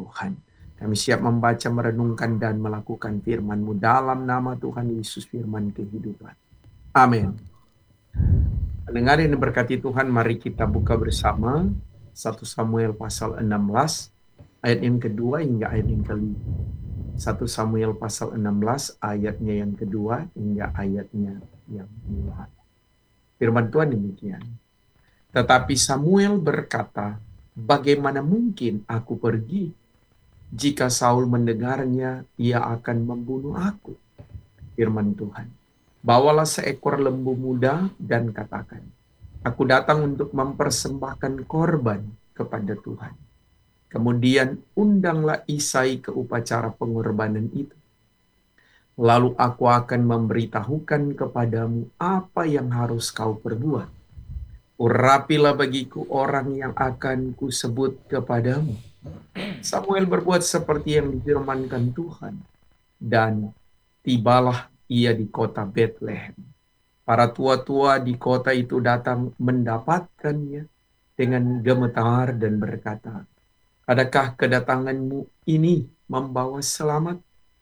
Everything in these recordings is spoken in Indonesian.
Tuhan. Kami siap membaca, merenungkan, dan melakukan firman-Mu dalam nama Tuhan Yesus, firman kehidupan. Amin. Pendengar yang diberkati Tuhan, mari kita buka bersama 1 Samuel pasal 16, ayat yang kedua hingga ayat yang kelima. 1 Samuel pasal 16, ayatnya yang kedua hingga ayatnya yang kelima. Firman Tuhan demikian. Tetapi Samuel berkata, "Bagaimana mungkin aku pergi? Jika Saul mendengarnya, ia akan membunuh aku." Firman Tuhan. "Bawalah seekor lembu muda dan katakan, aku datang untuk mempersembahkan korban kepada Tuhan. Kemudian undanglah Isai ke upacara pengorbanan itu. Lalu aku akan memberitahukan kepadamu apa yang harus kau perbuat. Urapilah bagiku orang yang akan kusebut kepadamu." Samuel berbuat seperti yang difirmankan Tuhan, dan tibalah ia di kota Betlehem. Para tua-tua di kota itu datang mendapatkannya dengan gemetar dan berkata, "Adakah kedatanganmu ini membawa selamat?"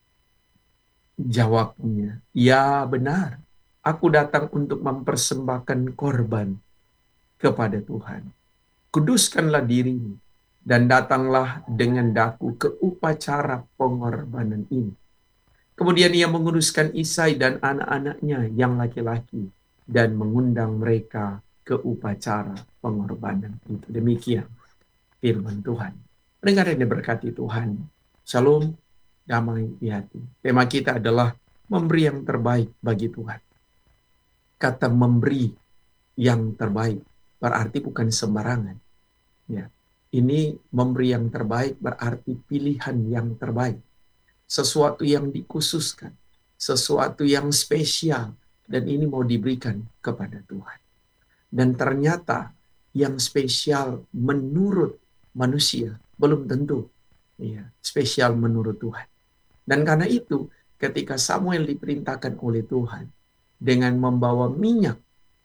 Jawabnya, "Ya benar, aku datang untuk mempersembahkan korban kepada Tuhan. Kuduskanlah dirimu dan datanglah dengan daku ke upacara pengorbanan ini." Kemudian ia menguduskan Isai dan anak-anaknya yang laki-laki dan mengundang mereka ke upacara pengorbanan itu. Demikian firman Tuhan. Pendengar yang diberkati Tuhan, shalom, damai di hati. Tema kita adalah memberi yang terbaik bagi Tuhan. Kata memberi yang terbaik berarti bukan sembarangan. Ya, ini memberi yang terbaik berarti pilihan yang terbaik. Sesuatu yang dikhususkan, sesuatu yang spesial, dan ini mau diberikan kepada Tuhan. Dan ternyata yang spesial menurut manusia belum tentu spesial menurut Tuhan. Dan karena itu, ketika Samuel diperintahkan oleh Tuhan dengan membawa minyak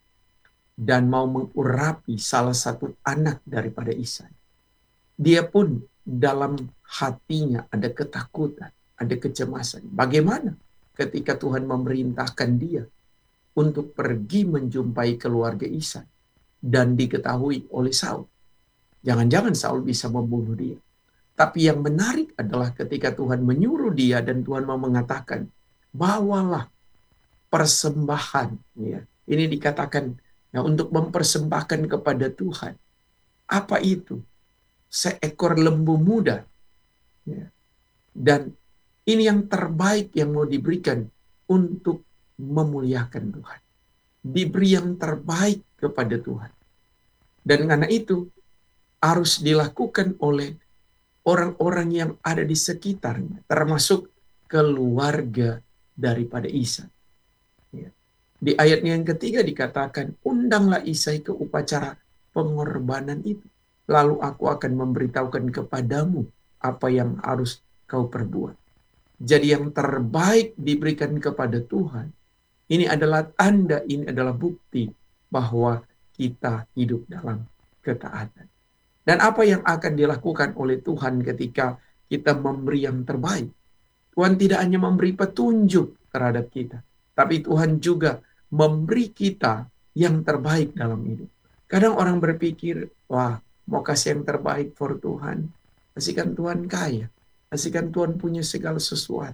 dan mau mengurapi salah satu anak daripada Isai, dia pun dalam hatinya ada ketakutan, ada kecemasan. Bagaimana ketika Tuhan memerintahkan dia untuk pergi menjumpai keluarga Isai dan diketahui oleh Saul? Jangan-jangan Saul bisa membunuh dia. Tapi yang menarik adalah ketika Tuhan menyuruh dia dan Tuhan mau mengatakan, bawalah persembahan. Ya, ini dikatakan untuk mempersembahkan kepada Tuhan. Apa itu? Seekor lembu muda. Ya. Dan ini yang terbaik yang mau diberikan untuk memuliakan Tuhan. Diberi yang terbaik kepada Tuhan. Dan karena itu harus dilakukan oleh orang-orang yang ada di sekitarnya, termasuk keluarga daripada Isa. Ya. Di ayatnya yang ketiga dikatakan, undanglah Isai ke upacara pengorbanan itu. Lalu aku akan memberitahukan kepadamu apa yang harus kau perbuat. Jadi yang terbaik diberikan kepada Tuhan. Ini adalah tanda, ini adalah bukti bahwa kita hidup dalam ketaatan. Dan apa yang akan dilakukan oleh Tuhan ketika kita memberi yang terbaik? Tuhan tidak hanya memberi petunjuk terhadap kita, tapi Tuhan juga memberi kita yang terbaik dalam hidup. Kadang orang berpikir, wah, mau kasih yang terbaik for Tuhan, kasihkan Tuhan kaya, kasihkan Tuhan punya segala sesuatu.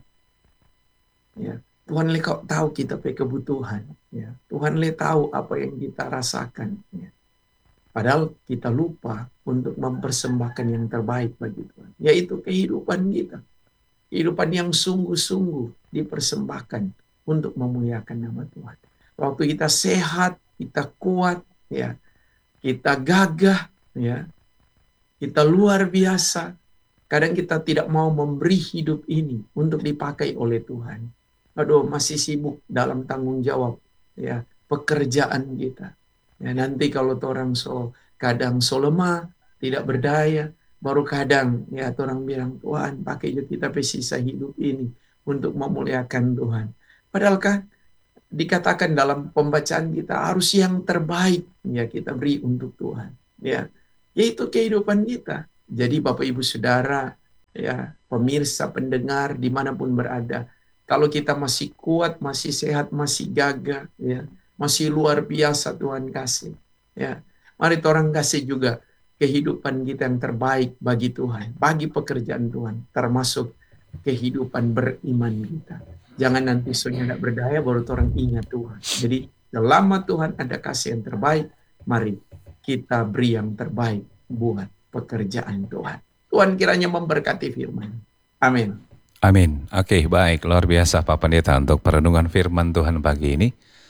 Ya, Tuhan kau tahu kita punya kebutuhan. Ya, Tuhan tahu apa yang kita rasakan. Ya. Padahal kita lupa untuk mempersembahkan yang terbaik bagi Tuhan, yaitu kehidupan kita. Kehidupan yang sungguh-sungguh dipersembahkan untuk memuliakan nama Tuhan. Waktu kita sehat, kita kuat, ya, kita gagah, ya, kita luar biasa. Kadang kita tidak mau memberi hidup ini untuk dipakai oleh Tuhan. Aduh, masih sibuk dalam tanggung jawab, ya, pekerjaan kita. Ya, nanti kalau orang kadang lemah, tidak berdaya, baru kadang ya orang bilang, Tuhan pakai kita sisa hidup ini untuk memuliakan Tuhan. Padahal kan dikatakan dalam pembacaan kita harus yang terbaik ya kita beri untuk Tuhan. Ya, yaitu kehidupan kita. Jadi Bapak Ibu Saudara, ya, pemirsa, pendengar dimanapun berada. Kalau kita masih kuat, masih sehat, masih gagah, ya, masih luar biasa Tuhan kasih. Ya, mari orang kasih juga kehidupan kita yang terbaik bagi Tuhan, bagi pekerjaan Tuhan, termasuk kehidupan beriman kita. Jangan nanti soalnya tidak berdaya baru orang ingat Tuhan. Jadi selama Tuhan ada kasih yang terbaik, mari kita beri yang terbaik buat pekerjaan Tuhan. Tuhan kiranya memberkati firman. Amin. Amin. Oke, baik. Luar biasa Pak Pendeta untuk perenungan firman Tuhan pagi ini.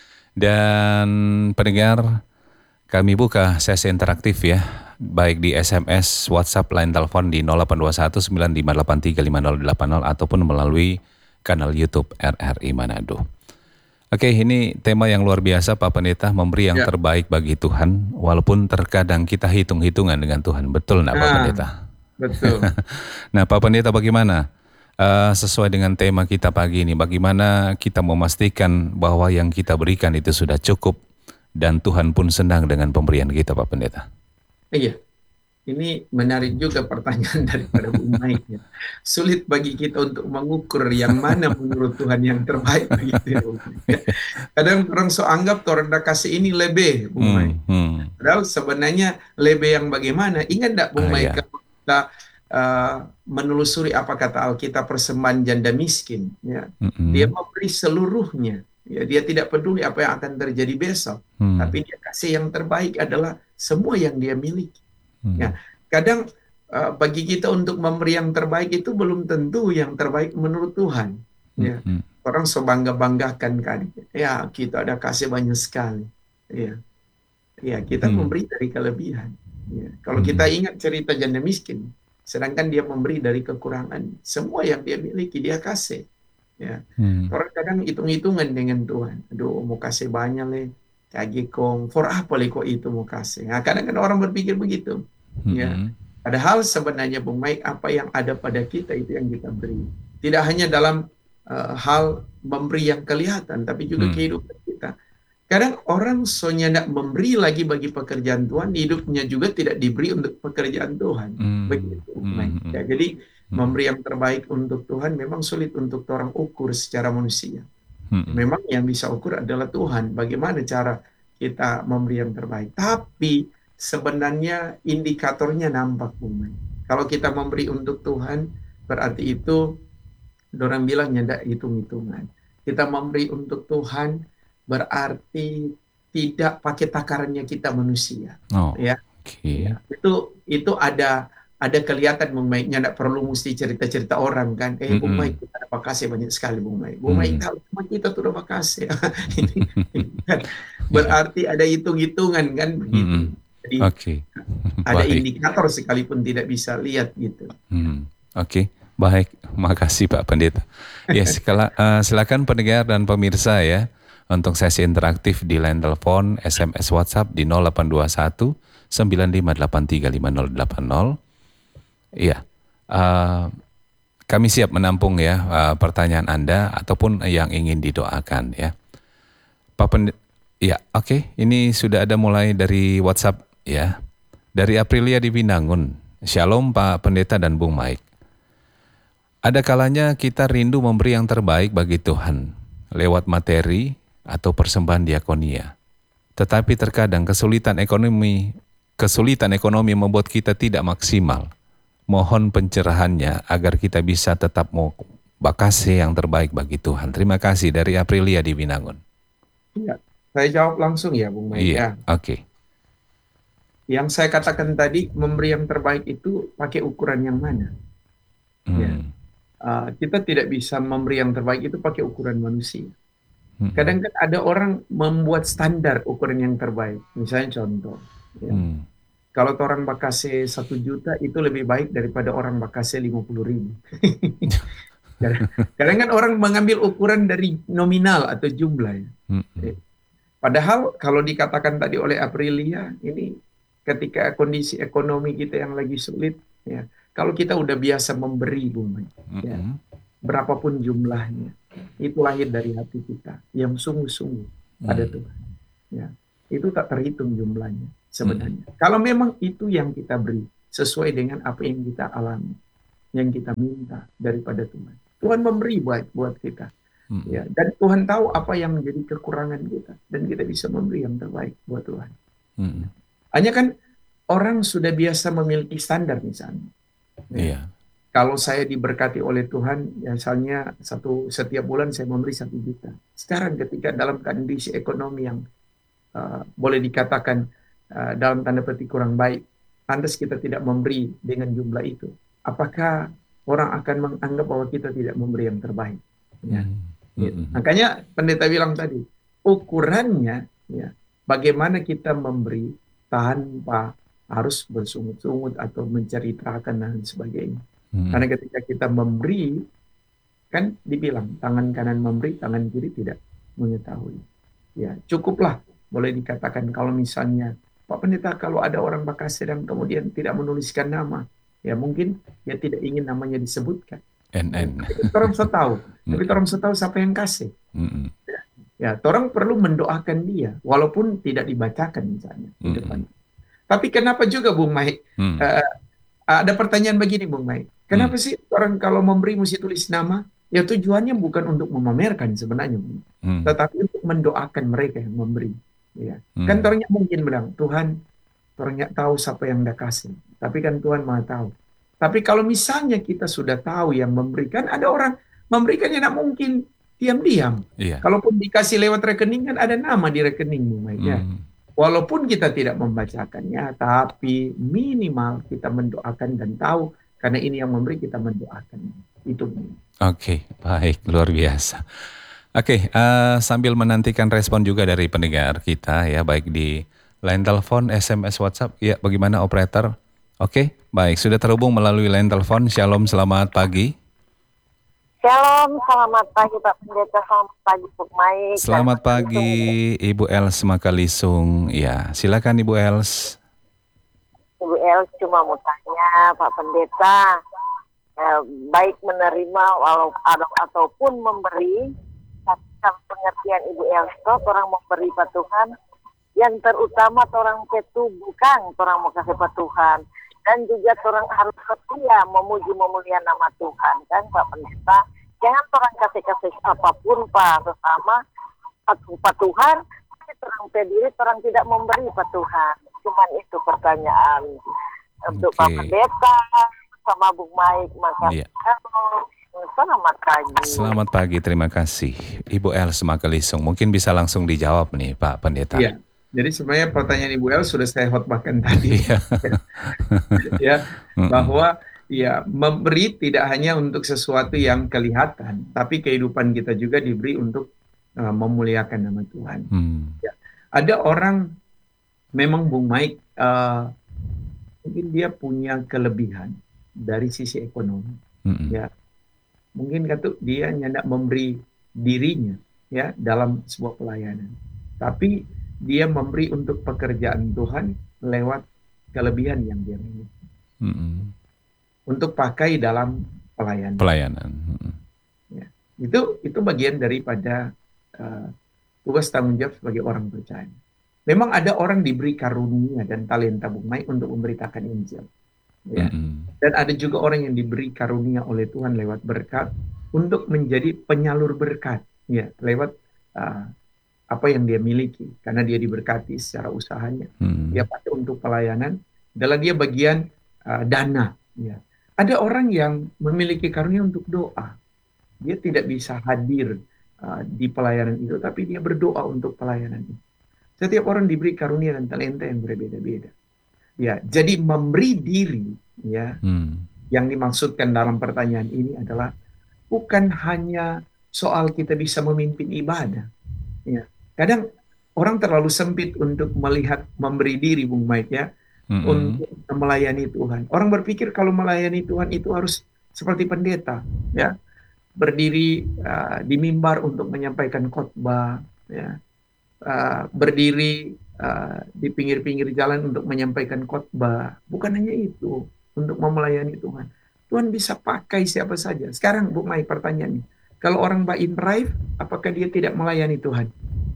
Dan pendengar, kami buka sesi interaktif ya, baik di SMS, WhatsApp, line telepon di 0821 9583 5080 ataupun melalui kanal YouTube RRI Manado. Oke, ini tema yang luar biasa Pak Pendeta, memberi yang Ya, terbaik bagi Tuhan, walaupun terkadang kita hitung-hitungan dengan Tuhan. Betul nggak Pak nah, Pendeta? betul. Nah Pak Pendeta bagaimana? Sesuai dengan tema kita pagi ini, bagaimana kita memastikan bahwa yang kita berikan itu sudah cukup dan Tuhan pun senang dengan pemberian kita Pak Pendeta? Iya, ini menarik juga pertanyaan daripada Bu Mike ya. Sulit bagi kita untuk mengukur yang mana menurut Tuhan yang terbaik begitu ya, Bu Mike, ya. Kadang orang so anggap orang dah kasih ini lebih, Bu Mike. Padahal sebenarnya lebih yang bagaimana? Ingat enggak Bung Mike, Ya. kalau kita menelusuri apa kata Alkitab persembahan janda miskin, ya. Dia memberi seluruhnya. Ya, dia tidak peduli apa yang akan terjadi besok, tapi dia kasih yang terbaik adalah semua yang dia miliki. Ya, kadang bagi kita untuk memberi yang terbaik itu belum tentu yang terbaik menurut Tuhan. Ya, orang so bangga-banggakan kan. Ya, kita ada kasih banyak sekali. Ya. Ya, kita memberi dari kelebihan. Ya. Kalau kita ingat cerita janda miskin, sedangkan dia memberi dari kekurangan, semua yang dia miliki dia kasih. Ya. Orang kadang hitung-hitungan dengan Tuhan. Aduh, mau kasih banyak le, kayak kong, for apa le kok itu mau kasih? Nah, kadang-kadang orang berpikir begitu. Ya. Padahal sebenarnya Bung Mike, apa yang ada pada kita itu yang kita beri. Tidak hanya dalam hal memberi yang kelihatan, tapi juga kehidupan kita. Kadang orang soalnya tidak memberi lagi bagi pekerjaan Tuhan, hidupnya juga tidak diberi untuk pekerjaan Tuhan. Begitu. Ya, jadi memberi yang terbaik untuk Tuhan memang sulit untuk orang ukur secara manusia. Memang yang bisa ukur adalah Tuhan. Bagaimana cara kita memberi yang terbaik. Tapi sebenarnya indikatornya nampak. Kalau kita memberi untuk Tuhan, berarti itu orang bilang tidak hitung-hitungan. Kita memberi untuk Tuhan berarti tidak pakai takarannya kita manusia. Oh, Ya, oke. ya. Itu ada kelihatan Bung Mike, tidak perlu mesti cerita-cerita orang kan. Bung Mike kita ada kasih banyak sekali Bung Mike. Bung Mike tahu cuma kita tuh udah kasih. Ini kan berarti ada hitung-hitungan kan begitu. Jadi Oke. ada Baik. indikator sekalipun tidak bisa lihat gitu. Oke. Baik, makasih Pak Pendeta. Ya, silakan pendengar dan pemirsa ya, untuk sesi interaktif di line telepon, SMS, WhatsApp di 0821 9583 5080. Iya, kami siap menampung ya pertanyaan Anda ataupun yang ingin didoakan ya. Pak Pendeta, ya oke, ini sudah ada mulai dari WhatsApp ya. Dari Aprilia di Binangun. Shalom Pak Pendeta dan Bung Mike. Ada kalanya kita rindu memberi yang terbaik bagi Tuhan lewat materi atau persembahan diakonia. Tetapi terkadang kesulitan ekonomi membuat kita tidak maksimal. Mohon pencerahannya agar kita bisa tetap mau bakasih yang terbaik bagi Tuhan. Terima kasih dari Aprilia di Binangun. Ya, saya jawab langsung ya Bung Mike ya. Iya, oke. Yang saya katakan tadi, memberi yang terbaik itu pakai ukuran yang mana? Ya. Kita tidak bisa memberi yang terbaik itu pakai ukuran manusia. Kadang kan ada orang membuat standar ukuran yang terbaik. Misalnya contoh, ya. Kalau orang bakase 1 juta itu lebih baik daripada orang bakase 50.000. Kadang kan orang mengambil ukuran dari nominal atau jumlah. Ya. Padahal kalau dikatakan tadi oleh Aprilia, ini ketika kondisi ekonomi kita yang lagi sulit, ya, kalau kita udah biasa memberi, ya, berapapun jumlahnya, itu lahir dari hati kita yang sungguh-sungguh pada Tuhan. Ya, itu tak terhitung jumlahnya sebenarnya. Kalau memang itu yang kita beri sesuai dengan apa yang kita alami, yang kita minta daripada Tuhan. Tuhan memberi buat kita. Mm-mm. Ya, dan Tuhan tahu apa yang menjadi kekurangan kita, dan kita bisa memberi yang terbaik buat Tuhan. Mm-mm. Hanya kan orang sudah biasa memiliki standar misalnya. Ya. Iya. Kalau saya diberkati oleh Tuhan, misalnya setiap bulan saya memberi 1 juta. Sekarang ketika dalam kondisi ekonomi yang boleh dikatakan dalam tanda petik kurang baik, lantas kita tidak memberi dengan jumlah itu. Apakah orang akan menganggap bahwa kita tidak memberi yang terbaik? Ya. Mm-mm. Makanya pendeta bilang tadi, ukurannya ya, bagaimana kita memberi tanpa harus bersungut-sungut atau menceritakan dan sebagainya. Karena ketika kita memberi, kan dibilang tangan kanan memberi, tangan kiri tidak mengetahui. Ya, cukuplah boleh dikatakan kalau misalnya Pak Pendeta, kalau ada orang Bakaseh dan kemudian tidak menuliskan nama, ya mungkin dia tidak ingin namanya disebutkan. NN. Orang tahu, tapi orang tahu siapa yang kasih. Ya, orang perlu mendoakan dia, walaupun tidak dibacakan misalnya di depan. Tapi kenapa juga Bung Mai? Ada pertanyaan begini Bung Mai. Kenapa sih orang kalau memberi mesti tulis nama? Ya tujuannya bukan untuk memamerkan sebenarnya, tetapi untuk mendoakan mereka yang memberi. Ya. Kan orangnya mungkin bilang, Tuhan, orangnya tahu siapa yang dah kasih. Tapi kan Tuhan Maha tahu. Tapi kalau misalnya kita sudah tahu yang memberikan, ada orang memberikan yang tidak mungkin diam-diam. Iya. Kalaupun dikasih lewat rekening kan ada nama di rekeningmu, ya. Walaupun kita tidak membacakannya, tapi minimal kita mendoakan dan tahu karena ini yang memberi kita mendoakan. Itu. Oke, baik, luar biasa. Oke, sambil menantikan respon juga dari pendengar kita ya, baik di line telepon, SMS, WhatsApp. Ya, bagaimana operator? Oke, baik, sudah terhubung melalui line telepon. Shalom, selamat pagi. Shalom, selamat pagi Pak Pendeta, selamat pagi Bung Mai. Selamat pagi Ibu Els Makalisung. Ya, silakan Ibu Els. Ibu Els cuma mau tanya Pak Pendeta, baik menerima ataupun memberi, tapi kalau pengertian Ibu Els orang memberi Pak Tuhan, yang terutama orang itu bukan orang mau kasih Pak Tuhan. Dan juga orang harus setia memuji memuliakan nama Tuhan, kan Pak Pendeta. Jangan orang kasih apapun Pak, sesama Pak Tuhan, orang pediri, orang tidak memberi Pak Tuhan. Cuman itu pertanyaan untuk Pak Pendeta sama Bung Maik. Maka selamat pagi. Selamat pagi, terima kasih Ibu Els Makalisung. Mungkin bisa langsung dijawab nih Pak Pendeta. Iya. Jadi sebenarnya pertanyaan Ibu Els sudah saya khotbahkan tadi, ya, bahwa ya memberi tidak hanya untuk sesuatu yang kelihatan, tapi kehidupan kita juga diberi untuk memuliakan nama Tuhan. Ya. Ada orang memang Bung Mike, mungkin dia punya kelebihan dari sisi ekonomi, ya, mungkin dia hendak memberi dirinya, ya, dalam sebuah pelayanan, tapi dia memberi untuk pekerjaan Tuhan lewat kelebihan yang dia miliki. Untuk pakai dalam pelayanan. Ya. Itu bagian daripada tugas tanggung jawab sebagai orang percaya. Memang ada orang diberi karunia dan talenta Bung Mai untuk memberitakan Injil. Ya. Dan ada juga orang yang diberi karunia oleh Tuhan lewat berkat untuk menjadi penyalur berkat, ya, lewat apa yang dia miliki, karena dia diberkati secara usahanya, dia pakai untuk pelayanan, adalah dia bagian dana. Ya. Ada orang yang memiliki karunia untuk doa, dia tidak bisa hadir di pelayanan itu, tapi dia berdoa untuk pelayanan itu. Setiap orang diberi karunia dan talenta yang berbeda-beda. Ya, jadi memberi diri, ya, yang dimaksudkan dalam pertanyaan ini adalah bukan hanya soal kita bisa memimpin ibadah. Ya. Kadang orang terlalu sempit untuk melihat memberi diri, Bung Mike, ya, untuk melayani Tuhan. Orang berpikir kalau melayani Tuhan itu harus seperti pendeta, ya, berdiri di mimbar untuk menyampaikan khotbah, ya, berdiri di pinggir-pinggir jalan untuk menyampaikan khotbah. Bukan hanya itu untuk melayani Tuhan. Tuhan bisa pakai siapa saja. Sekarang, Bung Mike, pertanyaannya, kalau orang bain drive, apakah dia tidak melayani Tuhan?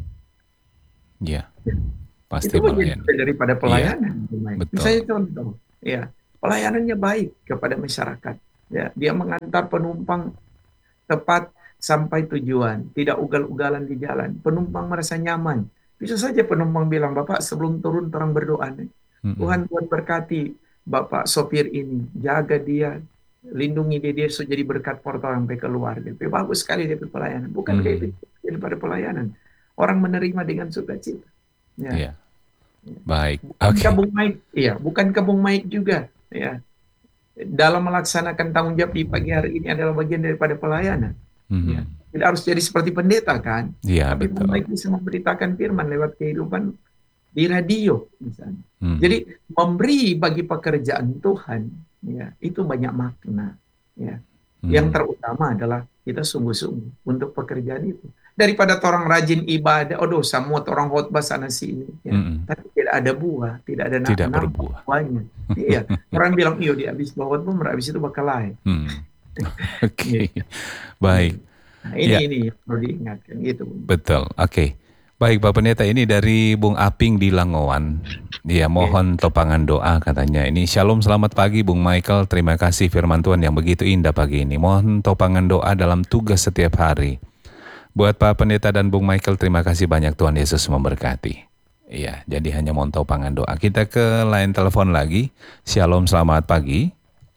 Ya, pasti itu bagian daripada pelayanan. Ya, betul. Misalnya contoh, ya, pelayanannya baik kepada masyarakat, Ya, dia mengantar penumpang tepat sampai tujuan, tidak ugal-ugalan di jalan. Penumpang merasa nyaman. Bisa saja penumpang bilang, Bapak sebelum turun orang berdoa nih. Tuhan berkati Bapak sopir ini, jaga dia, lindungi dia sudah jadi berkat portal sampai keluar. Gitu. Bagus sekali dia pelayanan. Bukan kayak itu daripada pelayanan. Orang menerima dengan sukacita. Ya. Iya. Baik. Bukan Bung Mike, bukan ke Bung Mike juga. Ya. Dalam melaksanakan tanggung jawab di pagi hari ini adalah bagian daripada pelayanan. Ya. Tidak harus jadi seperti pendeta kan, tapi Bung Mike bisa memberitakan firman lewat kehidupan di radio misalnya. Jadi memberi bagi pekerjaan Tuhan, ya itu banyak makna. Ya. Yang terutama adalah kita sungguh-sungguh untuk pekerjaan itu. Daripada orang rajin ibadah, semua orang khotbah sana sini, ya. Tapi tidak ada buah, tidak ada buahnya. Iya, orang bilang dia habis bawa khotbah, habis itu bakal lain. Oke. Baik. Nah, ini perlu diingatkan gitu. Betul. Oke. Baik Pak Pendeta, ini dari Bung Aping di Langowan. Dia mohon topangan doa katanya. Ini Shalom, selamat pagi Bung Michael. Terima kasih firman Tuhan yang begitu indah pagi ini. Mohon topangan doa dalam tugas setiap hari. Buat Pak Pendeta dan Bung Michael, terima kasih banyak, Tuhan Yesus memberkati. Iya, jadi hanya mohon topangan doa. Kita ke line telepon lagi. Shalom, selamat pagi.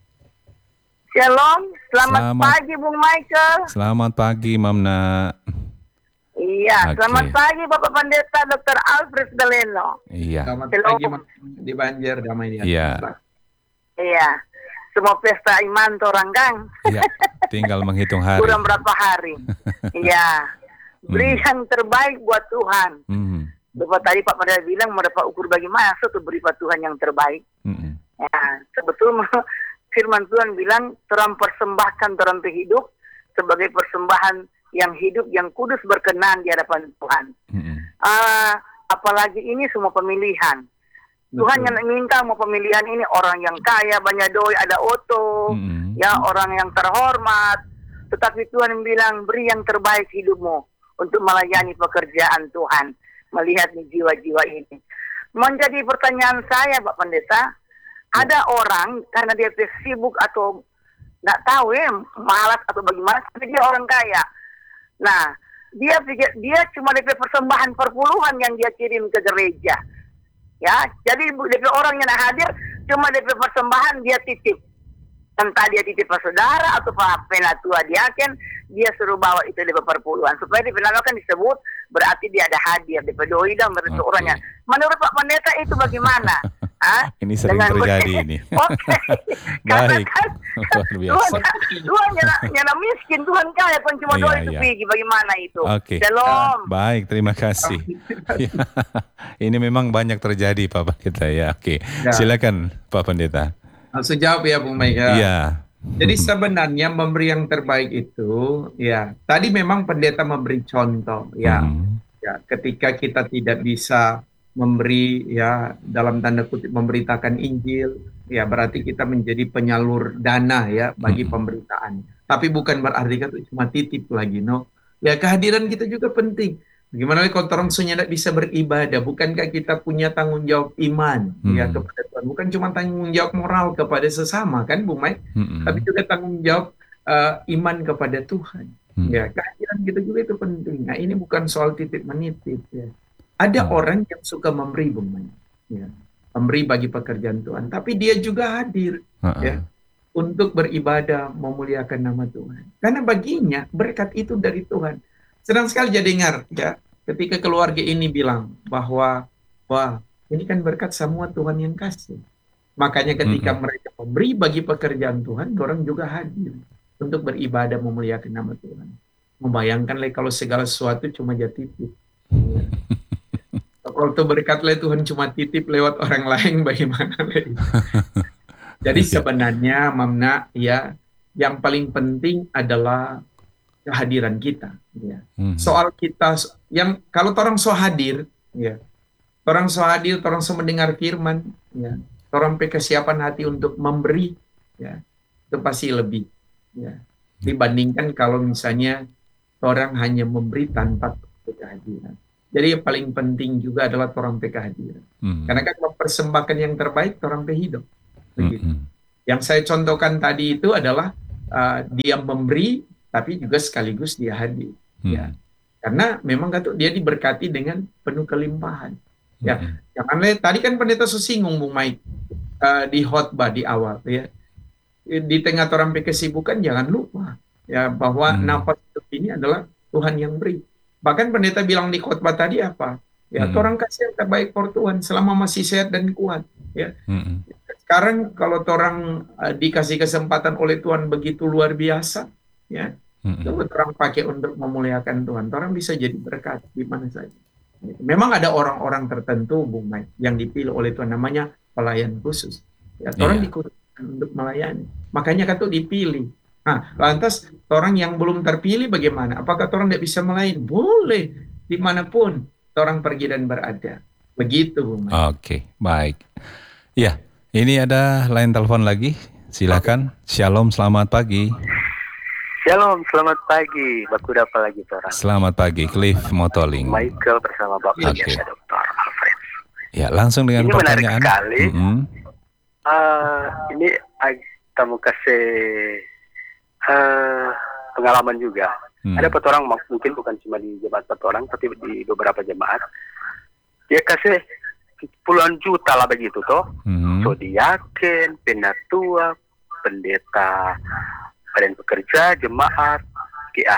Shalom, selamat pagi Bung Michael. Selamat pagi Mamna. Iya, selamat pagi Bapak Pendeta Dr. Alfred Galeno. Iya. Selamat pagi di Banjar, damai di hati. Iya. Semua pesta iman toranggang. Iya, tinggal menghitung hari. Kurang berapa hari. Iya. Beri yang terbaik buat Tuhan. Bapak tadi Pak Pendeta bilang mendapat ukur bagaimana itu beri buat Tuhan yang terbaik. Ya, sebetulnya firman Tuhan bilang terang persembahkan terang hidup sebagai persembahan yang hidup, yang kudus, berkenan di hadapan Tuhan. Apalagi ini semua pemilihan. Tuhan yang minta mau pemilihan ini orang yang kaya, banyak doi, ada oto, ya orang yang terhormat. Tetapi Tuhan bilang beri yang terbaik hidupmu untuk melayani pekerjaan Tuhan, melihat jiwa-jiwa ini. Menjadi pertanyaan saya Pak Pendeta, ada orang karena dia sibuk atau nggak tahu malas atau bagaimana, tapi dia orang kaya. Nah, dia pikir dia cuma DP persembahan perpuluhan yang dia kirim ke gereja. Ya, jadi DP orang yang hadir cuma DP persembahan dia titip. Entah dia titip ke saudara atau penatua diaken, dia suruh bawa itu DP perpuluhan. Supaya DP nama kan disebut berarti dia ada hadir DP doi dan berarti orangnya. Menurut Pak Pendeta itu bagaimana? Ini sering terjadi ini. Baik. Luar biasa. Tuhan nyana miskin, Tuhan kaya pun cuma doi itu pergi. Bagaimana itu? Shalom. Baik, terima kasih. Ini memang banyak terjadi Pak Pendeta ya. Oke. Silakan Pak Pendeta. Langsung jawab ya Bung Mega. Iya. Jadi sebenarnya memberi yang terbaik itu, ya tadi memang pendeta memberi contoh, ya ketika kita tidak bisa memberi, ya dalam tanda kutip memberitakan Injil, ya berarti kita menjadi penyalur dana ya bagi pemberitaan. Tapi bukan berarti kita cuma titip lagi, no. Ya kehadiran kita juga penting. Bagaimana kalau orang tidak bisa beribadah? Bukankah kita punya tanggung jawab iman ya kepada Tuhan? Bukan cuma tanggung jawab moral kepada sesama kan, Bung Mike? Tapi juga tanggung jawab iman kepada Tuhan. Ya, kehadiran kita juga itu penting. Nah, ini bukan soal titip menitip. Ya. Ada orang yang suka memberi, Bung Mike. Ya, memberi bagi pekerjaan Tuhan. Tapi dia juga hadir, ya, untuk beribadah, memuliakan nama Tuhan. Karena baginya berkat itu dari Tuhan. Senang sekali jadi dengar ya ketika keluarga ini bilang bahwa wah ini kan berkat semua Tuhan yang kasih. Makanya ketika mereka memberi bagi pekerjaan Tuhan, orang juga hadir untuk beribadah memuliakan nama Tuhan. Membayangkanlah kalau segala sesuatu cuma titip. Ya. Kalau itu berkatlah Tuhan cuma titip lewat orang lain, bagaimana? Jadi sebenarnya Mamna ya yang paling penting adalah kehadiran kita, ya. Soal kita yang kalau orang so hadir, ya, orang so hadir, orang so mendengar firman, ya, orang pakai kesiapan hati untuk memberi, ya, itu pasti lebih, ya, dibandingkan kalau misalnya orang hanya memberi tanpa kehadiran. Jadi yang paling penting juga adalah orang pakai kehadiran, karena kan mempersembahkan yang terbaik orang pakai hidup, begitu. Yang saya contohkan tadi itu adalah dia memberi, tapi juga sekaligus dia hadir. Ya, karena memang Katu dia diberkati dengan penuh kelimpahan. Ya, jangan tadi kan pendeta singgung Bung Mike di khotbah di awal ya. Di tengah orang kesibukan jangan lupa ya bahwa nafas hidup ini adalah Tuhan yang beri. Bahkan pendeta bilang di khotbah tadi apa? Ya, orang kasih yang terbaik for Tuhan selama masih sehat dan kuat. Ya. Sekarang kalau orang dikasih kesempatan oleh Tuhan begitu luar biasa, ya, coba orang pakai untuk memuliakan Tuhan. Orang bisa jadi berkat di mana saja. Memang ada orang-orang tertentu, Bung Mike, yang dipilih oleh Tuhan namanya pelayan khusus. Ya, orang dikhususkan untuk melayani. Makanya kan tuh dipilih. Nah, lantas orang yang belum terpilih bagaimana? Apakah orang tidak bisa melayani? Boleh, dimanapun orang pergi dan berada. Begitu, Bung Mike. Oke, baik. Ya, ini ada line telepon lagi. Silakan. Shalom, selamat pagi. Shalom, selamat pagi. Baku apa lagi, Tora? Selamat pagi, Cliff Motoling. Michael bersama Bapak Oke. Dr. Alfred. Ya, langsung dengan Ini menarik pertanyaan. sekali. Ini kamu kasih pengalaman juga. Ada orang mungkin bukan cuma di jemaat orang, tapi di beberapa jemaat. Dia kasih puluhan juta lah begitu toh. So diaken, penatua, pendeta, badan pekerja, jemaat, dia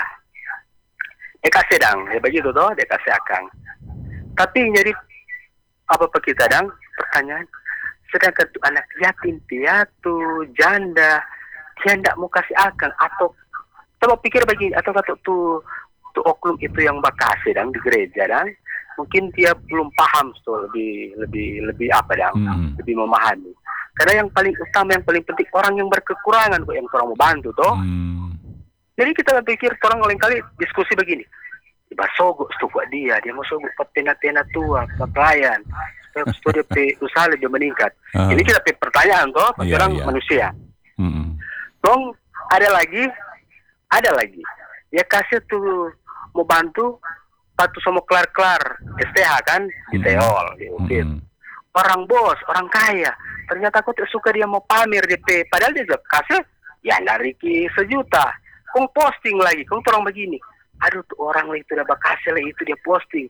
kasih dang, ya begitu toh, dia kasih akang. Tapi jadi apa kita dang? Pertanyaan, sedangkan tuh anak yatim piatu, janda, dia ndak mau kasih akang atau coba pikir begini, atau kata tuh oknum itu yang bakasih dang di gereja dang, mungkin dia belum paham tuh lebih apa dang, lebih memahami. Karena yang paling utama, yang paling penting orang yang berkekurangan kok yang orang mau bantu toh. Jadi kita pikir orang lain kali diskusi begini, tiba sogok tuh dia mau sogok pena tua, pelayan, supaya dia usaha lebih meningkat. Ini kita pertanyaan toh, orang manusia. Dong ada lagi, ya kasih tuh mau bantu, patu sama kelar STH kan, di Teol, di Upit. Orang bos, orang kaya, ternyata aku tak suka dia mau pamer DP, padahal dia kasih, ya nariki 1 juta, kong posting lagi, kong orang begini, aduh tuh orang lah itu udah bakasih lah itu dia posting,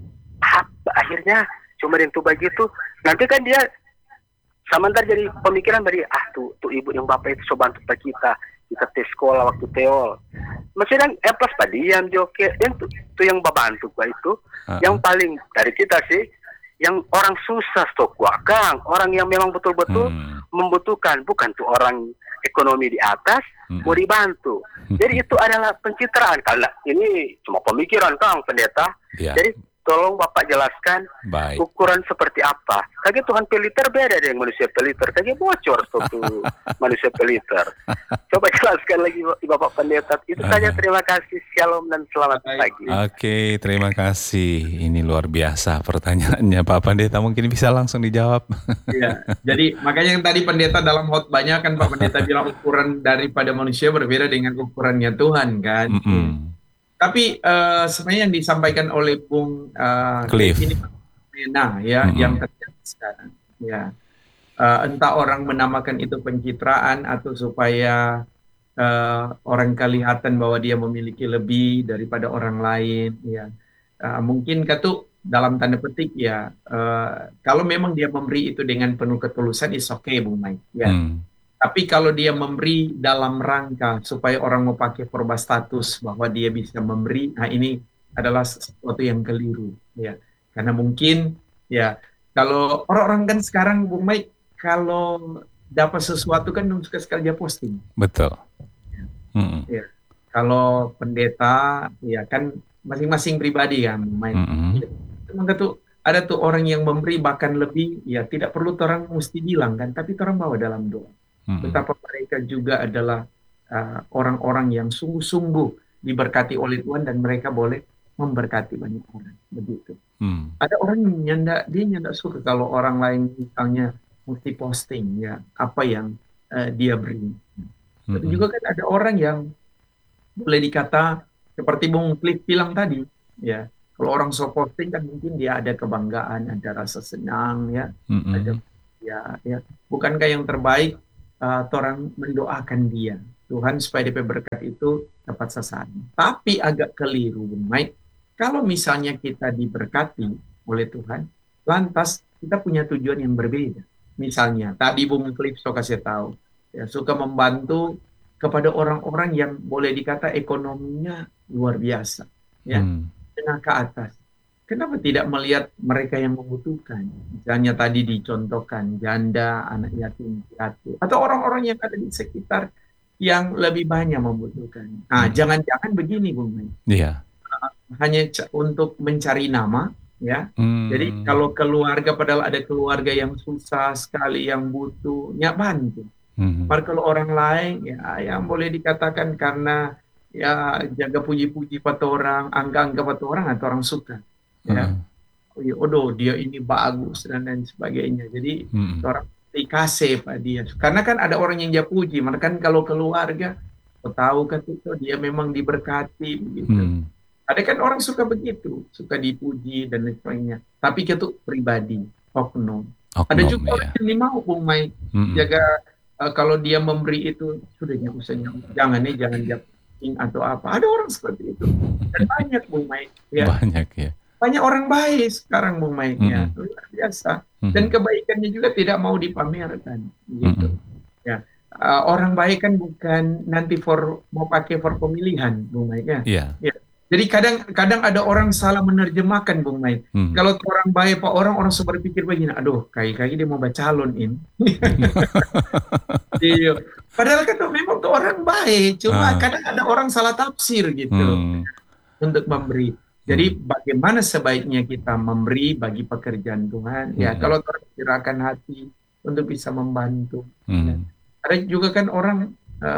akhirnya cuma yang tuh begitu, nanti kan dia sementara jadi pemikiran dari tuh ibu yang bapak itu so bantu kita tes sekolah waktu Teol, maksudnya plus padiam joke, dan tuh yang bantu gua itu, yang paling dari kita sih. Yang orang susah stok wakang, orang yang memang betul-betul membutuhkan, bukan tuh orang ekonomi di atas mau dibantu. Jadi itu adalah pencitraan. Kalau ini cuma pemikiran Kang Pendeta. Jadi tolong Bapak jelaskan ukuran seperti apa. Kaki Tuhan peliter beda dengan manusia peliter. Kaki bocor tuh manusia peliter. Coba jelaskan lagi Bapak Pendeta. Itu saja, terima kasih. Shalom dan selamat pagi. Oke, terima kasih. Ini luar biasa pertanyaannya Pak Pendeta. Mungkin bisa langsung dijawab. Ya, jadi makanya yang tadi Pendeta dalam khotbahnya kan Pak Pendeta bilang ukuran daripada manusia berbeda dengan ukurannya Tuhan kan. Tapi sebenarnya yang disampaikan oleh Bung Cliff ini yang terjadi sekarang, ya entah orang menamakan itu pencitraan atau supaya orang kelihatan bahwa dia memiliki lebih daripada orang lain, ya mungkin katu dalam tanda petik ya kalau memang dia memberi itu dengan penuh ketulusan, is okay Bung Mike, ya. Tapi kalau dia memberi dalam rangka supaya orang mau pakai forba status bahwa dia bisa memberi, nah ini adalah sesuatu yang keliru, ya. Karena mungkin, ya, kalau orang-orang kan sekarang, Bung Mike, kalau dapat sesuatu kan suka sekali dia posting. Betul. Ya. Kalau pendeta, ya kan masing-masing pribadi kan, Bung Mike. Maka tuh ada tuh orang yang memberi bahkan lebih, ya tidak perlu orang mesti bilang kan, tapi orang bawa dalam doa. Betapa mereka juga adalah orang-orang yang sungguh-sungguh diberkati oleh Tuhan dan mereka boleh memberkati banyak orang, begitu. Ada orang yang dia suka kalau orang lain misalnya mesti posting ya apa yang dia beri. Tapi juga kan ada orang yang boleh dikata seperti Bung Cliff bilang tadi, ya kalau orang so posting kan mungkin dia ada kebanggaan, ada rasa senang, ya, ada ya bukankah yang terbaik orang mendoakan dia, Tuhan supaya DP berkat itu tepat sasaran. Tapi agak keliru, Bung Mike. Kalau misalnya kita diberkati oleh Tuhan, lantas kita punya tujuan yang berbeda. Misalnya, tadi Bung Klipso kasih tahu, ya, suka membantu kepada orang-orang yang boleh dikata ekonominya luar biasa, ya, menengah ke atas. Kenapa tidak melihat mereka yang membutuhkan? Misalnya tadi dicontohkan janda, anak yatim piatu, atau orang-orang yang ada di sekitar yang lebih banyak membutuhkan. Nah, jangan-jangan begini, Bung Mike. Iya. Hanya untuk mencari nama, ya. Jadi kalau keluarga, padahal ada keluarga yang susah sekali, yang butuh, ya bantu. Maka kalau orang lain, ya yang boleh dikatakan karena ya jaga puji-puji pada orang, angka-angka pada orang, atau orang suka. Ya, oh dia ini bagus dan lain sebagainya. Jadi orang dikasih Pak dia. Karena kan ada orang yang dia puji. Maka kan kalau keluarga, tahu kan itu dia memang diberkati begitu. Ada kan orang suka begitu, suka dipuji dan lain sebagainya. Tapi itu pribadi, oknum. Ada juga orang yang mau Bung Mai jaga kalau dia memberi itu sudah jangan jatuhin atau apa. Ada orang seperti itu. Dan banyak Bung Mai. Ya. Banyak ya. Banyak orang baik sekarang Bung Mike-nya, luar biasa. Dan kebaikannya juga tidak mau dipamerkan, gitu. Ya, orang baik kan bukan nanti mau pakai for pemilihan, Bung Mike ya. Ya. Jadi kadang ada orang salah menerjemahkan Bung Mike. Kalau orang baik Pak orang suka berpikir begini, aduh kayak dia mau calon ini. Iya. Padahal kan memang tuh orang baik, cuma kadang ada orang salah tafsir gitu untuk memberi. Jadi bagaimana sebaiknya kita memberi bagi pekerjaan Tuhan? Ya, kalau tergerakkan hati untuk bisa membantu. Ya. Ada juga kan orang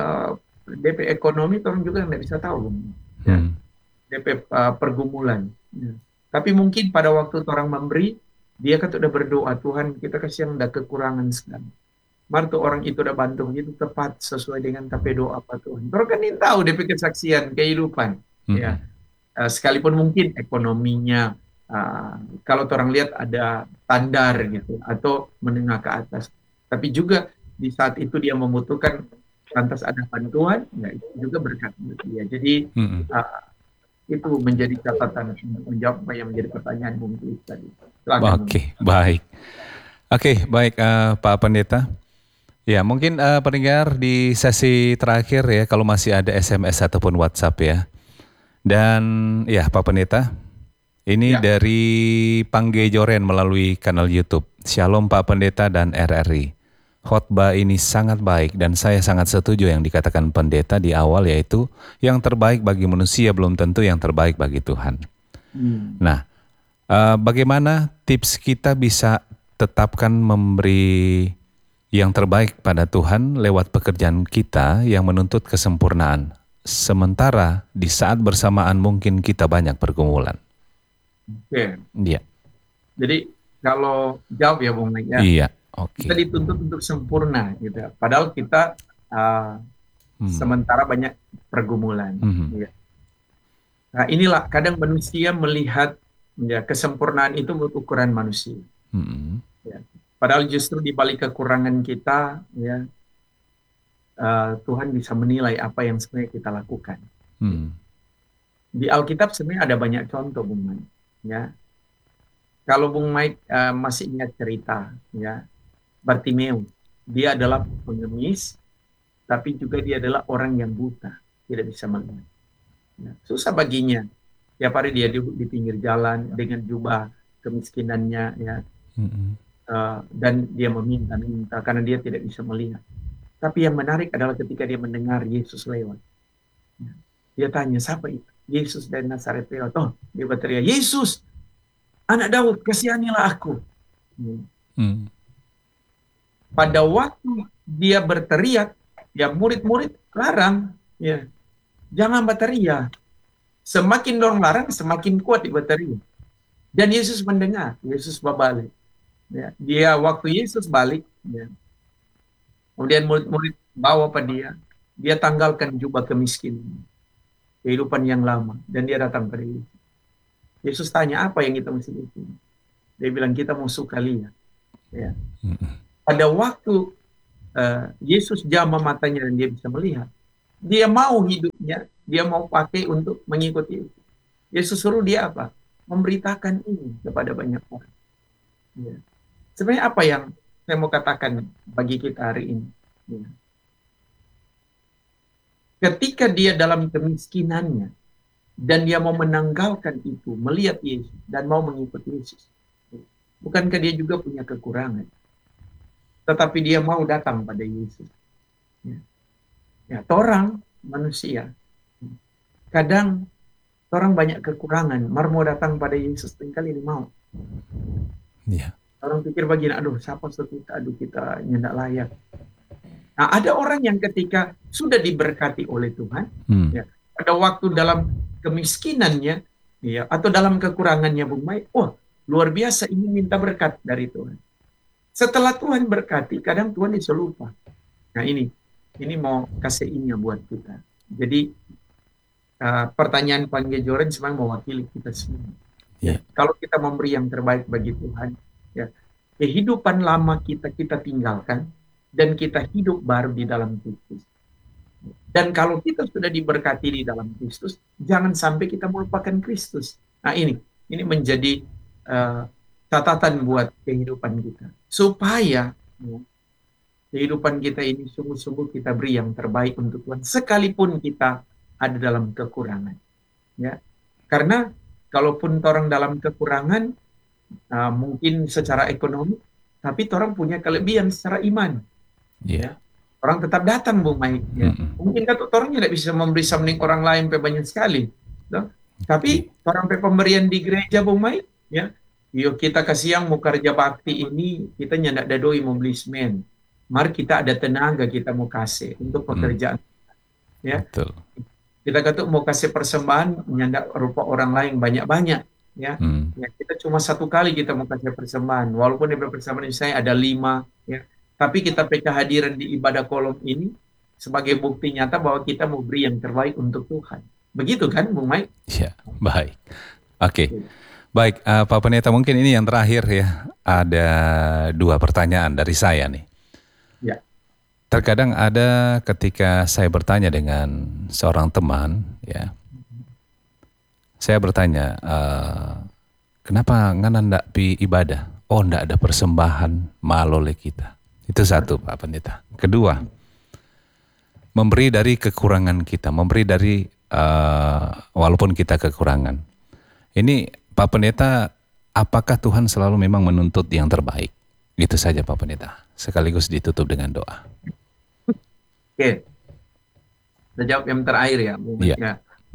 DP ekonomi, orang juga nggak bisa tahu. Ya. DP pergumulan. Ya. Tapi mungkin pada waktu orang memberi, dia kan sudah berdoa, Tuhan kita kasih yang ada kekurangan sekarang. Maka orang itu udah bantu itu tepat sesuai dengan tapi doa apa Tuhan. Orang kan ini tahu DP kesaksian kehidupan. Ya. Sekalipun mungkin ekonominya kalau orang lihat ada standar gitu atau menengah ke atas, tapi juga di saat itu dia membutuhkan lantas ada bantuan, ya itu juga berkat dia. Jadi itu menjadi catatan untuk menjawab apa yang menjadi pertanyaan mungkin tadi. Oke, baik. Oke, baik Pak Pendeta. Ya, mungkin pendengar di sesi terakhir ya, kalau masih ada SMS ataupun WhatsApp ya. Dan ya Pak Pendeta, ini dari Pangge Joren melalui kanal YouTube. Shalom Pak Pendeta dan RRI. Khotbah ini sangat baik dan saya sangat setuju yang dikatakan Pendeta di awal, yaitu yang terbaik bagi manusia belum tentu yang terbaik bagi Tuhan. Nah, bagaimana tips kita bisa tetapkan memberi yang terbaik pada Tuhan lewat pekerjaan kita yang menuntut kesempurnaan? Sementara di saat bersamaan mungkin kita banyak pergumulan. Oke. Iya. Jadi kalau jawab ya Bung Mike ya. Iya. Oke. Kita dituntut untuk sempurna gitu. Padahal kita sementara banyak pergumulan. Ya. Nah inilah kadang manusia melihat ya kesempurnaan itu menurut ukuran manusia. Ya. Padahal justru di balik kekurangan kita ya. Tuhan bisa menilai apa yang sebenarnya kita lakukan. Di Alkitab sebenarnya ada banyak contoh, Bung Mike. Ya, kalau Bung Mike masih ingat cerita, ya, Bartimeus, dia adalah pengemis, tapi juga dia adalah orang yang buta, tidak bisa melihat. Ya, susah baginya. Tiap hari dia duduk di pinggir jalan dengan jubah kemiskinannya, ya, dan dia meminta karena dia tidak bisa melihat. Tapi yang menarik adalah ketika dia mendengar Yesus lewat. Dia tanya, siapa itu? Yesus dari Nazaret lewat. Oh, dia berteriak, Yesus, anak Daud, kasihanilah aku. Pada waktu dia berteriak, ya murid-murid larang. Ya, jangan berteriak. Semakin dorong larang, semakin kuat dia berteriak. Dan Yesus mendengar, Yesus berbalik. Ya, dia waktu Yesus balik, ya, kemudian murid-murid bawa pada dia tanggalkan jubah kemiskinan, kehidupan yang lama, dan dia datang pada Yesus. Yesus tanya, apa yang kita mesti itu? Dia bilang, kita mau suka lihat. Ya. Pada waktu Yesus jamah matanya dan dia bisa melihat, Dia mau hidupnya, dia mau pakai untuk mengikuti Yesus. Yesus suruh dia apa? Memberitakan ini kepada banyak orang. Ya. Sebenarnya apa yang saya mau katakan bagi kita hari ini? Ya. Ketika dia dalam kemiskinannya, dan dia mau menanggalkan itu, melihat Yesus, dan mau mengikuti Yesus. Bukankah dia juga punya kekurangan? Tetapi dia mau datang pada Yesus. Ya, orang manusia, kadang orang banyak kekurangan, mau datang pada Yesus, tingkali ini mau. Ya. Orang pikir begini, aduh siapa kita, kita nyendak layak. Nah, ada orang yang ketika sudah diberkati oleh Tuhan, ya, pada waktu dalam kemiskinannya, ya, atau dalam kekurangannya Bung Mai, luar biasa ini minta berkat dari Tuhan. Setelah Tuhan berkati, kadang Tuhan bisa lupa. Nah ini mau kasih ini buat kita. Jadi pertanyaan Panggil Joren sebenarnya mewakili kita semua. Ya, kalau kita memberi yang terbaik bagi Tuhan, ya, kehidupan lama kita tinggalkan dan kita hidup baru di dalam Kristus. Dan kalau kita sudah diberkati di dalam Kristus, jangan sampai kita melupakan Kristus. Nah ini menjadi catatan buat kehidupan kita. Supaya kehidupan kita ini sungguh-sungguh kita beri yang terbaik untuk Tuhan, sekalipun kita ada dalam kekurangan. Ya, karena kalaupun orang dalam kekurangan, mungkin secara ekonomi, tapi orang punya kelebihan secara iman. Ya. Orang tetap datang Bung Mai. Ya. Mungkin kan orang tidak bisa memberi sampai orang lain banyak sekali. No? Tapi orang pemberian di gereja Bung Mai, ya, yuk kita kasih yang mau kerja bakti ini, kita nyandak dadoi mau beli semen. Mari kita ada tenaga kita mau kasih untuk pekerjaan. Ya. Betul. Kita kata mau kasih persembahan, nyandak rupa orang lain banyak-banyak. Ya. Ya, kita cuma satu kali kita mau kasih persembahan. Walaupun di persembahan saya ada 5, ya. Tapi kita kehadiran di ibadah kolom ini sebagai bukti nyata bahwa kita mau beri yang terbaik untuk Tuhan. Begitu kan, Bung Mai? Ya, baik. Oke. Baik, Pak Pendeta, mungkin ini yang terakhir ya. Ada 2 pertanyaan dari saya nih. Ya. Terkadang ada ketika saya bertanya dengan seorang teman, ya. Saya bertanya, kenapa ngana ndak pi ibadah? Oh, ndak ada persembahan malole kita. Itu satu, Pak Pendeta. Kedua, memberi dari kekurangan kita, memberi dari walaupun kita kekurangan. Ini Pak Pendeta, apakah Tuhan selalu memang menuntut yang terbaik? Itu saja Pak Pendeta. Sekaligus ditutup dengan doa. Oke. Saya jawab yang terakhir ya. Ya.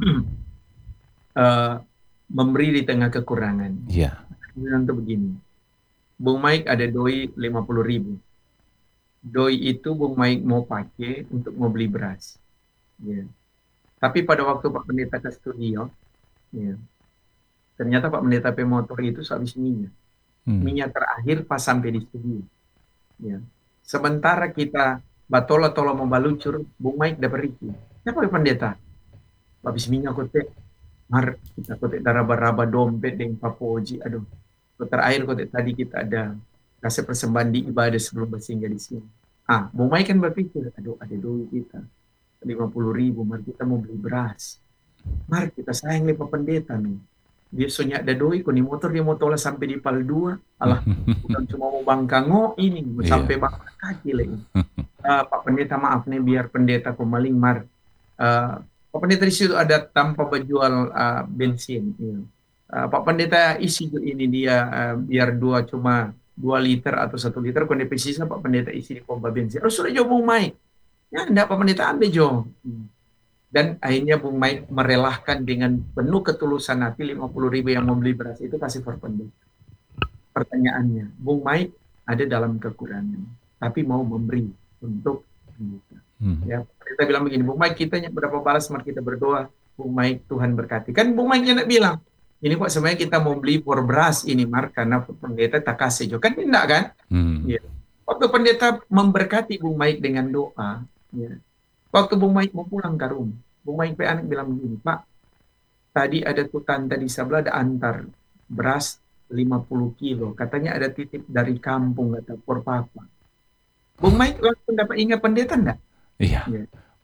Memberi di tengah kekurangan. Iya. Untuk begini. Bung Mike ada doi 50.000. Doi itu Bung Mike mau pakai untuk mau beli beras. Ya. Tapi pada waktu Pak Pendeta ke studio, ya, ternyata Pak Pendeta motor itu habis minyak. Minyak terakhir pas sampai di studio. Ya. Sementara kita batola-tola membalucur, Bung Mike dapat riki. Siapa Pak Pendeta? Habis minyak kote. Kita kote raba-raba dompet dengan papoji. Aduh. Terakhir kote tadi kita ada kasih persembahan di ibadah sebelum bersinggah di sini. Bung Mai kan berpikir, aduh ada duit kita 50.000, mari kita mau beli beras. Mari kita sayang nih Pak Pendeta nih. Biasanya ada duit, kok nih motor dia mau tolak sampai di Pal 2. Alah, bukan cuma mau bangkango ini, sampai bangka kaki lagi. Pak Pendeta maaf nih, biar pendeta kemaling mar. Pak Pendeta di situ ada tanpa berjual bensin. Ya. Pak Pendeta isi ini dia biar cuma 2 liter atau 1 liter, kondisi sisa Pak Pendeta isi di pompa bensin. Sudah jauh Bung Mai. Ya enggak Pak Pendeta ambil jauh. Dan akhirnya Bung Mai merelahkan dengan penuh ketulusan hati 50.000 yang membeli beras itu kasih Pak Pendeta. Pertanyaannya, Bung Mai ada dalam kekurangan, tapi mau memberi untuk pendeta. Ya, kita bilang begini, Bung Mai kita berapa balas mari kita berdoa, Bung Mai Tuhan berkati. Kan Bung Mai nak bilang, ini kok sebenarnya kita mau beli por beras ini Mar karena pendeta tak kasih juga kan tidak kan? Ya. Waktu pendeta memberkati Bung Maik dengan doa, ya. Waktu Bung Maik mau pulang ke rumah, Bung Maik anak bilang begini, Pak, tadi ada tutan tadi sebelah ada antar beras 50 kilo, katanya ada titip dari kampung kata por papa. Bung Maik langsung dapat ingat pendeta enggak? Iya. Ya.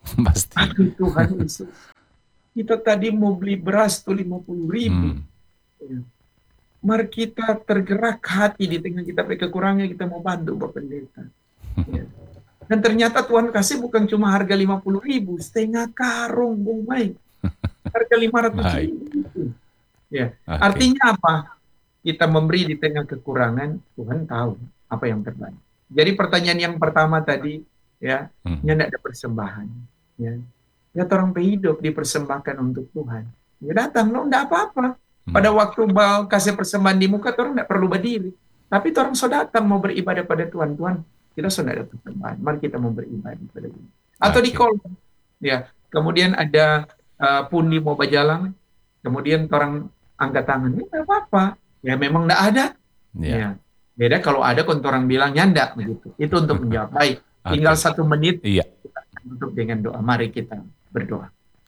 Pasti. Aduh Tuhan Yesus, kita tadi mau beli beras tuh 50.000. Mari kita tergerak hati di tengah kita kekurangan, kita mau bantu Bapak Pendeta. Ya. Dan ternyata Tuhan kasih bukan cuma harga 50.000, setengah karung Bung Mai. Harga 500.000. Ya. Okay. Artinya apa? Kita memberi di tengah kekurangan, Tuhan tahu apa yang terbaik. Jadi pertanyaan yang pertama tadi, ya, tidak ada persembahan. Ya, orang hidup dipersembahkan untuk Tuhan. Ya datang, enggak apa-apa. Pada waktu kasih persembahan di muka, orang tidak perlu berdiri. Tapi orang sudah datang mau beribadah pada Tuhan. Tuhan, kita sudah ada persembahan. Mari kita mau beribadah pada Tuhan. Atau di kolom. Ya, kemudian ada pundi mau berjalan. Kemudian orang angkat tangan. Ini tidak apa-apa. Ya memang tidak ada. Ya. Beda kalau ada, orang bilang nyanda begitu. Itu untuk menjawab. Baik, tinggal 1 menit. Iya. Untuk dengan doa, mari kita berdoa.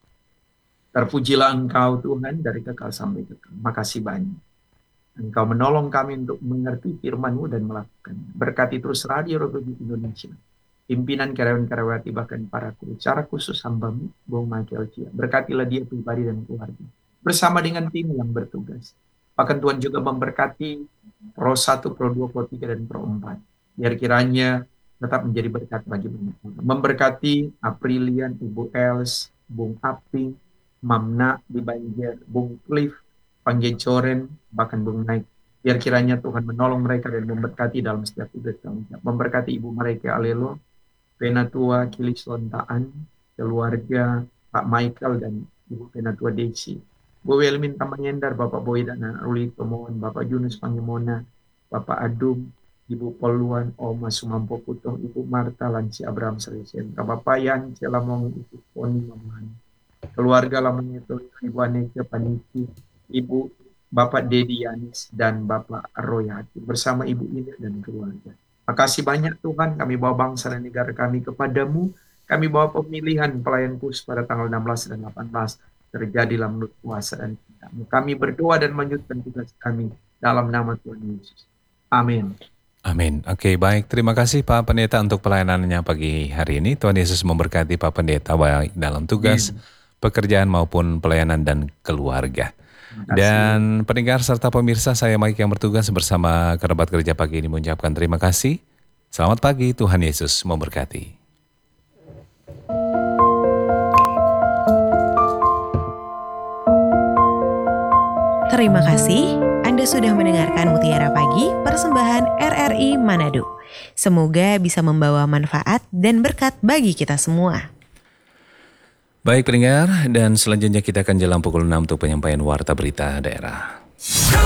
Terpujilah Engkau Tuhan dari kekal sampai kekal. Makasih banyak. Engkau menolong kami untuk mengerti firman-Mu dan melakukannya. Berkati terus Radio Republik Indonesia. Pimpinan karyawan-karyawati bahkan para guru. Secara khusus hamba-Mu, Bung Michael Chia. Berkatilah dia pribadi dan keluarga. Bersama dengan tim yang bertugas. Bahkan Tuhan juga memberkati Pro 1, Pro 2, Pro 3, dan Pro 4. Biar kiranya tetap menjadi berkat bagi banyak orang. Memberkati Aprilian, Ibu Els, Bung Aping, Mamna di Banjar, Bung Cliff, Panggecoren, bahkan Bung Naik. Biar kiranya Tuhan menolong mereka dan memberkati dalam setiap tugas tanggung jawab. Memberkati ibu mereka Alelo, Penatua Kilisontaan, keluarga Pak Michael dan Ibu Penatua Desi. Bu Welmin Tamanyendar, Bapak Boy dan Ruli Tomohon, Bapak Yunus Pangemona, Bapak Adum, Ibu Poluan, Oma Sumampo Putong, Ibu Marta, Lanci Abraham Seresen, Bapak Yan, Celamong, Ibu Poni Maman, keluarga Lamanya itu, Ibu Aneka Paniki, Ibu Bapak Dedi Yanis, dan Bapak Royati, bersama Ibu Ina dan keluarga. Makasih banyak Tuhan, kami bawa bangsa dan negara kami kepadamu, kami bawa pemilihan pelayan khusus pada tanggal 16 dan 18, terjadilah menurut kuasa dan cinta-Mu. Kami berdoa dan melanjutkan tugas kami dalam nama Tuhan Yesus. Amin. Amin. Oke, baik. Terima kasih Pak Pendeta untuk pelayanannya pagi hari ini. Tuhan Yesus memberkati Pak Pendeta baik dalam tugas, pekerjaan maupun pelayanan dan keluarga. Dan pendengar serta pemirsa, saya Mike yang bertugas bersama kerabat kerja pagi ini mengucapkan terima kasih. Selamat pagi, Tuhan Yesus memberkati. Terima kasih, Anda sudah mendengarkan Mutiara Pagi, persembahan RRI Manado. Semoga bisa membawa manfaat dan berkat bagi kita semua. Baik pendengar, dan selanjutnya kita akan jalan pukul 6 untuk penyampaian Warta Berita Daerah.